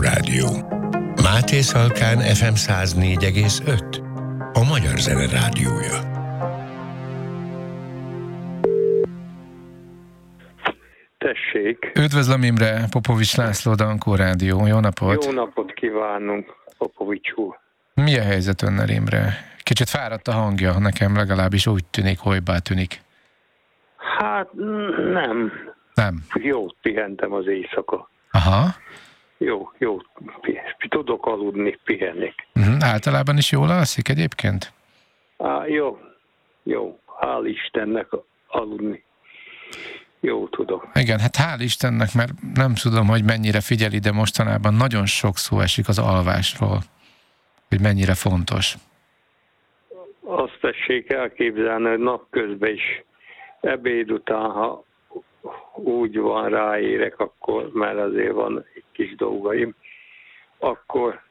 Rádió. Máté Szalkán FM 104,5. A Magyar Zene Rádiója. Tessék. Üdvözlöm, Imre, Popovics László, Dankó Rádió. Jó napot! Jó napot kívánunk, Popovics úr. Mi a helyzet önnel, Imre? Kicsit fáradt a hangja, nekem legalábbis úgy tűnik, olybá tűnik. Hát nem. Nem. Jót pihentem az éjszaka. Aha. Jó. Tudok aludni, pihennék. Általában is jól alszik egyébként? Jó. Hál' Istennek aludni. Jó tudok. Igen, hát hál' Istennek, mert nem tudom, hogy mennyire figyeli, de mostanában nagyon sok szó esik az alvásról, hogy mennyire fontos. Azt tessék elképzelni, hogy napközben is ebéd után, ha úgy van, ráérek, akkor, mert azért van egy kis dolgaim, akkor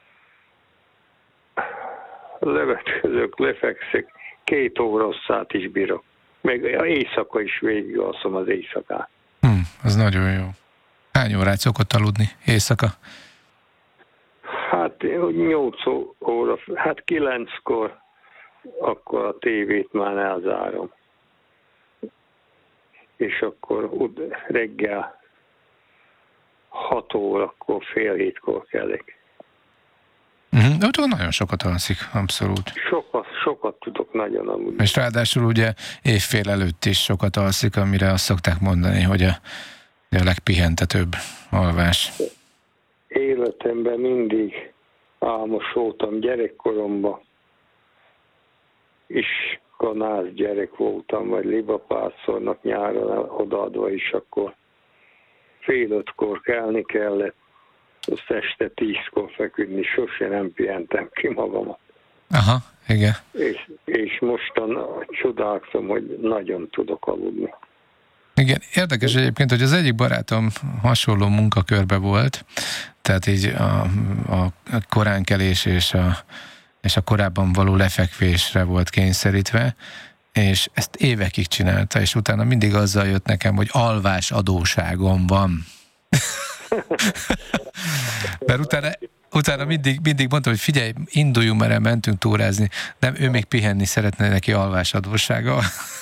levetközök, lefekszek, 2 órasszát is bírok. Meg éjszaka is végigalszom az éjszakát. Az nagyon jó. Hány órát szokott aludni éjszaka? Hát 8 óra, hát 9-kor akkor a tévét már elzárom. És akkor reggel 6 órakor, fél 7-kor kelek. Nagyon sokat alszik, abszolút. Sokat tudok nagyon aludni. És ráadásul ugye évfél előtt is sokat alszik, amire azt szokták mondani, hogy a legpihentetőbb alvás. Életemben mindig álmos voltam gyerekkoromban. Iskonász gyerek voltam, vagy libapászornak nyáron odaadva is, akkor 4:30 kelni kellett. Azt este 10-kor feküdni, sose nem pihentem ki magamat. Aha, igen. És mostan csodálkozom, hogy nagyon tudok aludni. Igen, érdekes egyébként, hogy az egyik barátom hasonló munkakörbe volt, tehát így a koránkelés és a korábban való lefekvésre volt kényszerítve, és ezt évekig csinálta, és utána mindig azzal jött nekem, hogy alvás adósságom van. Mert utána mindig mondtam, hogy figyelj, induljunk, mert mentünk túrázni. Nem, ő még pihenni szeretne, neki alvásadóssága.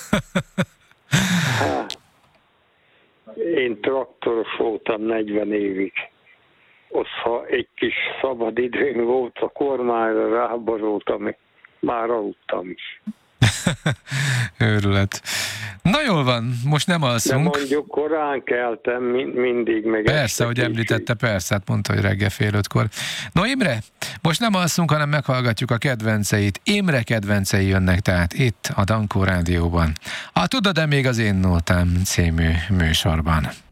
Én traktoros voltam 40 évig. Ott, ha egy kis szabad időm volt, a kormányra ráborultam, már aludtam is. Őrület. Na jól van, most nem alszunk. De mondjuk korán keltem mindig. Meg persze, hogy említette, persze, hát mondta, hogy reggel 4:30-kor. No Imre, most nem alszunk, hanem meghallgatjuk a kedvenceit. Imre kedvencei jönnek tehát itt a Dankó Rádióban. Tudod-e még az én nótám című műsorban?